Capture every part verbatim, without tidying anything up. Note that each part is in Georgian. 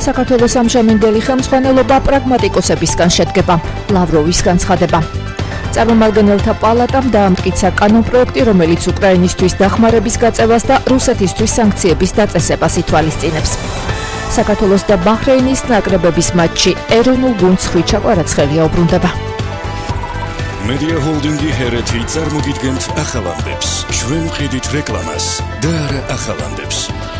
საქართველოს ამჟამინდელი ხელმძღვანელობა პრაგმატიკოსებისგან შედგება. ლავროვის განცხადება. წარმომადგენელთა პალატამ დაამტკიცა კანონპროექტი, რომელიც უკრაინისთვის დახმარების გაწევას და რუსეთისთვის სანქციების დაწესებას ითვალისწინებს. საქართველოს და ბაჰრეინის ნაკრებების მატჩი ეროვნულ გუნდს ხვიჩა კვარაცხელია უბრუნდება. Media Holding-ი ჰერეთი წარმოგიდგენთ ახალამდებს. ჩვენ ვყიდით რეკლამას და არა ახალამდებს.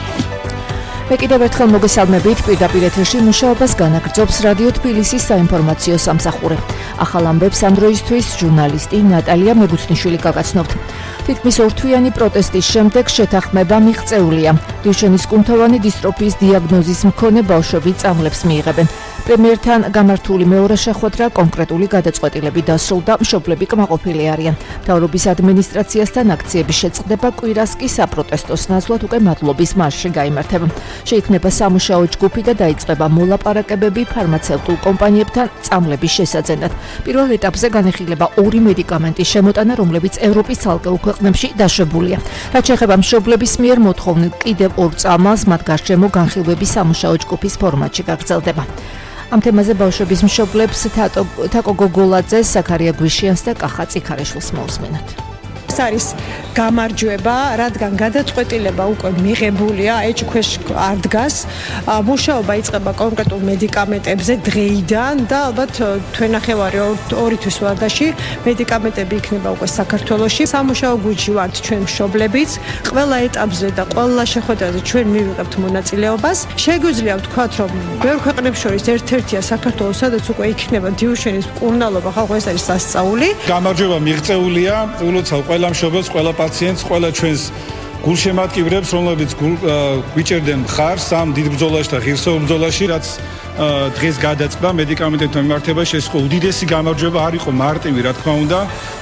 მე კიდევ ერთხელ მოგესალმებით, პირდაპირ ეთერში მუშაობას განაგრძობს რადიო თბილისის საინფორმაციო სამსახური. ახალ ამბებს ამ დროისთვის ჟურნალისტი ნატალია მეგუცნიშვილი გაგაცნობთ. თითქმის ორთვიანი პროტესტის შემდეგ შეთანხმება მიღწეულია. დუშენის კუნთოვანი დისტროფიის დიაგნოზის მქონე ბავშვები წამლებს მიიღებენ. პრემიერთან გამართული მეორე შეხვედრა კონკრეტული გადაწყვეტილებით დასრულდა, მშობლები კმაყოფილი არიან. მთავრობის ადმინისტრაციასთან აქციების შეწყდება კვირას კი საპროტესტოს ნაცვლად უკვე მადლობის მარში გაიმართება. შეიქმნება სამუშაო ჯგუფი და დაიწყება მოლაპარაკებები ფარმაცევტულ კომპანიებთან წამლების შესაძენად. პირველ ეტაპზე განიხილება ორი მედიკამენტის შემოტანა, რომლებიც ევროპის ცალკეულ ქვეყნებში დაშვებულია. რაც შეეხება მშობლების მიერ მოთხოვნილ კიდევ ორ წამალს, მათ გარშემო განხილვების სამუშაო ჯგუფის ფორმატში გაგრძელდება. ამ თემაზე ბავშვების მშობლებს თაკო გოგოლაძეს, ზაქარია გვიშიანს და კახა წიქარეშვილს მოусმინოთ. ეს არის გამარჯვება, რადგან გადაწყვეტილება უკვე მიღებულია, ეჭქვეშ არ დგას. მუშაობა იწყება კონკრეტულ მედიკამენტებზე დღეიდან და ალბათ თვენახევარი ორი თვის ვადაში მედიკამენტები იქნება უკვე საქართველოში. სამუშაო გუნდში ვართ ჩვენ მშობლებიც. ყველა ეტაპზე და ყველა შეხვედრაზე ჩვენ მივიღებთ მონაწილეობას. შეგვიძლია ვთქვათ, რომ ბევრ ქვეყნებს შორის ერთ-ერთია საქართველოს, სადაც უკვე იქნება დიუშენის მკურნალობა, ხალხო ეს არის სასწაული. გამარჯვება მიღწეულია, ულოცავ ყველა მშობელს, ყველა პაციენტს, ყველა ჩვენს გულშემატკივრებს, რომლებიც გვიჭერდნენ მხარს ამ დიდ ბრძოლაში და ღირსეულ ბრძოლაში, რაც დღეს გადაწყდა მედიკამენტებთან მიმართებაში. ეს იყო უდიდესი გამარჯვება, არ იყო მარტივი, რა თქმა უნდა.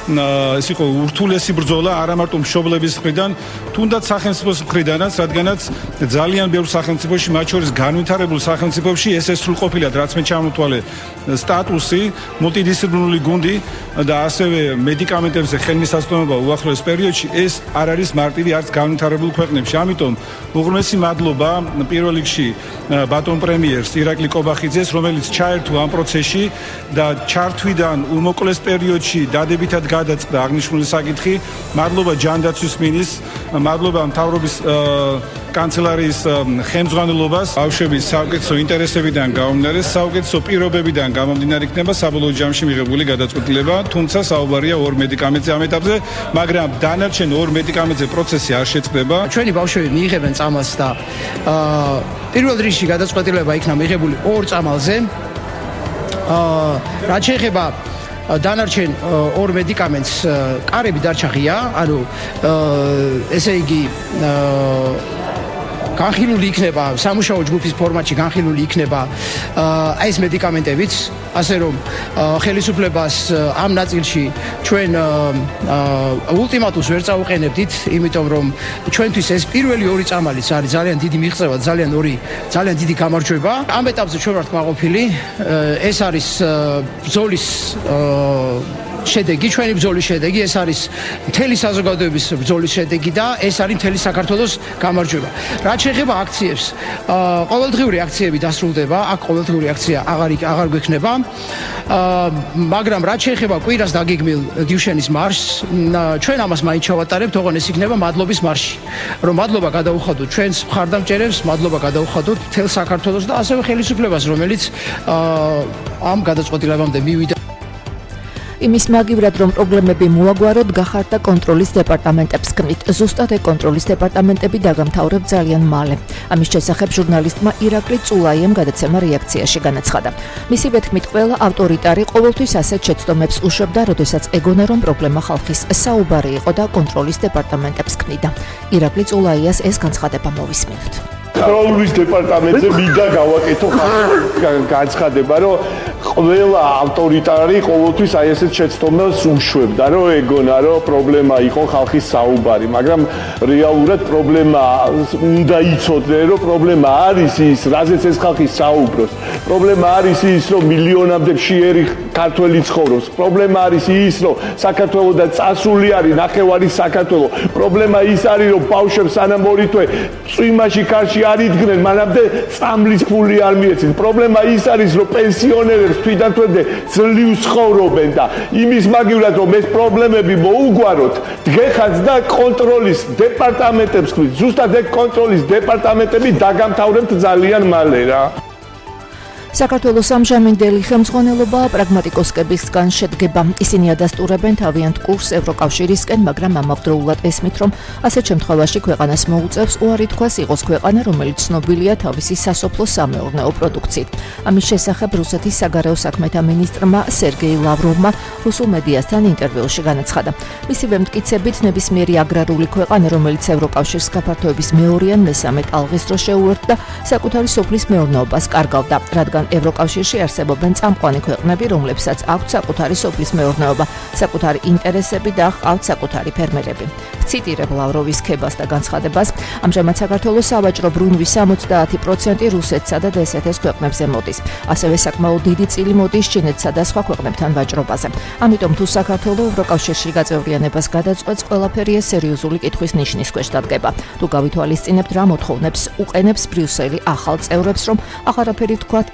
ეს იყო ურთულესი ბრძოლა, არა მარტო მშობლების მხრიდან, თუნდაც სახელმწიფოს მხრიდანაც, რადგანაც ძალიან ბევრ სახელმწიფოში, მათ შორის განვითარებულ სახელმწიფოში ეს სრულყოფილად, რაც მე ჩამოთვალე, სტატუსი, მულტიდისციპლინარული გუნდი და ასევე მედიკამენტებზე ხელმისაწვდომობა უახლოეს პერიოდში, ეს არ არის მარტივი არც განვითარებულ ქვეყნებში. ამიტომ უღრმესი მადლობა პირველ რიგში ბატონ პრემიერს ირაკლი კობახიძეს, რომელიც ჩაერთო ამ პროცესში და ჩართვიდან უმოკლეს პერიოდში დადებითად გადაწყდა აღნიშნული საკითხი. მადლობა ჯანდაცვის მინისტრს, მადლობა მთავრობის კანცელარიის ხელმძღვანელობას. ბავშვების საუკეთესო ინტერესებიდან გამომდინარე, საუკეთესო პირობებიდან გამომდინარე იქნება საბოლოო ჯამში მიღებული გადაწყვეტილება, თუმცა საუბარია ორ მედიკამენტზე ამ ეტაპზე, მაგრამ დანარჩენ ორ მედიკამენტზე პროცესი არ შეწყდება. ჩვენი ბავშვები მიიღებენ წამალს და პირველ რიგში გადაწყვეტილება იქნა მიღებული ორ წამალზე. რაც შეეხება დანარჩენ ორ მედიკამენტს, კარები დარჩა ღია, ანუ ესე იგი განხილული იქნება სამუშაო ჯგუფის ფორმატში, განხილული იქნება აი ეს მედიკამენტებიც, ასე რომ ხელისუფლებას ამ ნაწილში ჩვენ ულტიმატუმს ვერ წავუყენებდით, იმიტომ რომ ჩვენთვის ეს პირველი ორი წამალიც არის ძალიან დიდი მიღწევა, ძალიან ორი ძალიან დიდი გამარჯვება. ამ ეტაპზე ჩვენ ვართ მაყოფილი, ეს არის ბრძოლის შედეგი, ჩვენი ბრძოლის შედეგი, ეს არის მთელი საზოგადოების ბრძოლის შედეგი და ეს არის მთელი საქართველოს გამარჯვება. რაც შეეხება აქციებს, ყოველდღიური აქციები დასრულდება, აქ ყოველდღიური აქცია აღარ აღარ გვექნება, მაგრამ რაც შეეხება კვირას დაგეგმილ დიუშენის მარშს, ჩვენ ამას მაინც ჩავატარებთ, ოღონდ ეს იქნება მადლობის მარში, რომ მადლობა გადაუხადოთ ჩვენს მხარდამჭერებს, მადლობა გადაუხადოთ მთელ საქართველოს და ასევე ხელისუფლებას, რომელიც ამ გადაწყვეტილებამდე მივიდა. იმის მაგივრად, რომ პრობლემები მოაგვაროთ, გახარდა კონტროლის დეპარტამენტებს ქმნით. ზუსტად ეგ კონტროლის დეპარტამენტები დაგამთავრებ ძალიან მალე. ამის შესახებ ჟურნალისტმა ირაკლი წულაიამ გადაცემა რეაქციაში განაცხადა. მისივე თქმით, ყველა ავტორიტარი ყოველთვის ასეთ შეცდომებს უშვებდა, როდესაც ეგონა, რომ პრობლემა ხალხის საუბარი იყო და კონტროლის დეპარტამენტებს ქმნიდა. ირაკლი წულაიას ეს განცხადება მოვისმინოთ. კონტროლის დეპარტამენტზე მინდა გავაკეთო განცხადება, რომ ყველა ავტორიტარი ყოველთვის აი ესეთ შეცდომას უშვებდა, რომ ეგონა, რომ პრობლემა იყო ხალხის საუბარი, მაგრამ რეალურად პრობლემა უნდა იცოდნენ, რომ პრობლემა არის ის, რაზეც ეს ხალხი საუბრობს. პრობლემა არის ის, რომ მილიონამდე მშიერი ქართველი ცხოვრობს. პრობლემა არის ის, რომ საქართველოსთან წასული არის ნახევარი საქართველო. პრობლემა ის არის, რომ ბავშვებს სანამ ორი თვე წვიმაში კარში არ იდგნენ, მანამდე წამლის ფული არ მიეცით. პრობლემა ის არის, რომ პენსიონერებს თვითონ ძლივს ცხოვრობენ და იმის მაგივრად, რომ ეს პრობლემები მოუგვაროთ, დღეხაც და კონტროლის დეპარტამენტებს ხვით. ზუსტად ეგ კონტროლის დეპარტამენტები დაგამთავრებთ ძალიან მალე რა. საქართველოს ამჟამინდელი ხელმძღვანელობა პრაგმატიკოსებისგან შედგება. ისინი ადასტურებენ თავიანთ კურსს ევროკავშირისკენ, მაგრამ ამავდროულად ესმით, რომ ასეთ შემთხვევაში ქვეყანას მოუწევს უარი თქვას იყოს ქვეყანა, რომელიც ცნობილია თავისი სასოფლო-სამეურნეო პროდუქციით. ამის შესახებ რუსეთის საგარეო საქმეთა მინისტრმა სერგეი ლავროვმა რუსულ მედიასთან ინტერვიუში განაცხადა. მისივე მტკიცებით, ნებისმიერი აგრარული ქვეყანა, რომელიც ევროკავშირს გაფართოების მეორე ან მესამე ტალღის დროს შეუერთდა, საკუთარი სოფლის მეურნეობას კარგავდა, რადგან ევროკავშირში არსებობენ წამყვანი ქვეყნები, რომლებსაც აქვთ საკუთარი სოფლის მეურნეობა, საკუთარი ინტერესები და ჰყავთ საკუთარი ფერმერები. ვციტირებ ლავროვის ქებას და განცხადებას, ამჟამად საქართველოს სავაჭრო ბრუნვის სამოცდაათი პროცენტი რუსეთსა და დე ეს ეთ ეს ქვეყნებზე მოდის. ასევე საკმაოდ დიდი წილი მოდის ჩინეთსა და სხვა ქვეყნებთან ვაჭრობაზე. ამიტომ თუ საქართველო ევროკავშირში გაწევრიანებას გადაწყვეტს, ყველაფერი ეს სერიოზული კითხვის ნიშნის ქვეშ დადგება. თუ გავითვალისწინებთ, რა მოთხოვნებს უყენებს ბრიუსელი ახალ წევრებს, რომ აღარაფერი თქვათ